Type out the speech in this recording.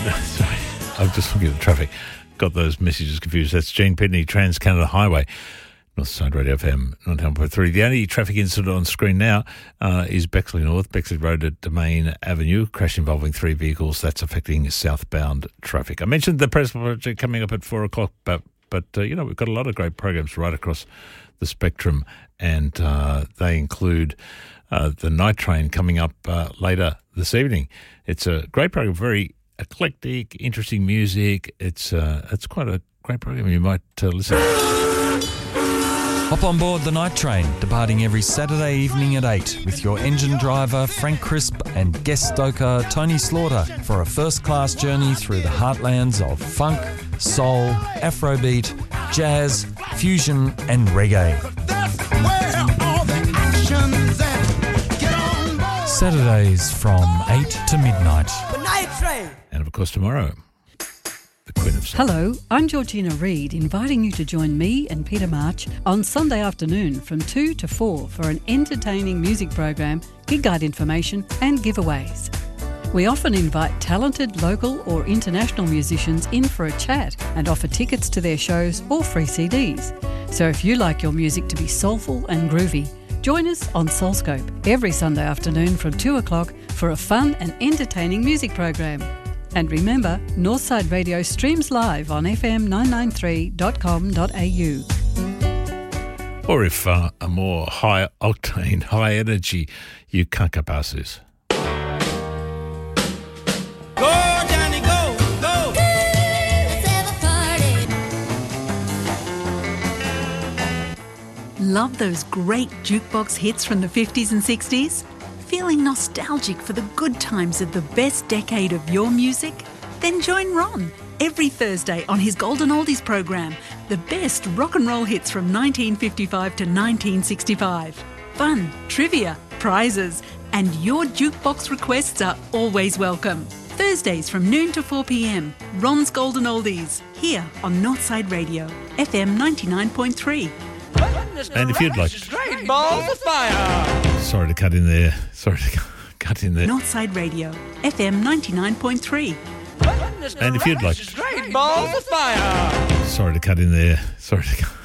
Sorry, I'm just looking at the traffic. Got those messages confused. That's Gene Pitney, Trans-Canada Highway, Northside Radio FM 91.3. The only traffic incident on screen now is Bexley North, Bexley Road at Domain Avenue. Crash involving 3 vehicles. That's affecting southbound traffic. I mentioned the press project coming up at 4 o'clock, but we've got a lot of great programs right across the spectrum, and they include the Night Train coming up later this evening. It's a great program, very eclectic, interesting music. It's quite a great program. You might listen. Hop on board the Night Train, departing every Saturday evening at 8 with your engine driver Frank Crisp and guest stoker Tony Slaughter for a first-class journey through the heartlands of funk, soul, Afrobeat, jazz, fusion and reggae. That's where all the action's at. Get on board. Saturdays from 8 to midnight. The Night Train. And of course tomorrow, the Queen of Soul. Hello, I'm Georgina Reid, inviting you to join me and Peter March on Sunday afternoon from 2 to 4 for an entertaining music program, gig guide information and giveaways. We often invite talented local or international musicians in for a chat and offer tickets to their shows or free CDs. So if you like your music to be soulful and groovy, join us on Soulscope every Sunday afternoon from 2 o'clock for a fun and entertaining music program. And remember, Northside Radio streams live on fm993.com.au. Or if a more high-octane, high-energy Ukaka is. Go, Johnny, go, go. Let's have a party. Love those great jukebox hits from the 50s and 60s? Feeling nostalgic for the good times of the best decade of your music? Then join Ron every Thursday on his Golden Oldies program, the best rock and roll hits from 1955 to 1965. Fun, trivia, prizes, and your jukebox requests are always welcome. Thursdays from noon to 4 p.m, Ron's Golden Oldies, here on Northside Radio, FM 99.3. And if you'd like... Straight balls of fire. Sorry to cut in there. Northside Radio, FM 99.3. And if you'd like... Straight balls of fire. Sorry to cut in there.